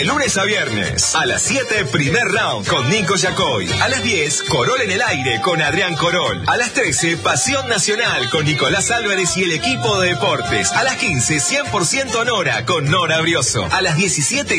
de lunes a viernes. A las 7, primer round con Nico Yacoy. A las 10, Corol en el aire con Adrián Corol. A las 13, Pasión Nacional con Nicolás Álvarez y el equipo de deportes. A las 15, 100% Nora con Nora Brioso. A las 17,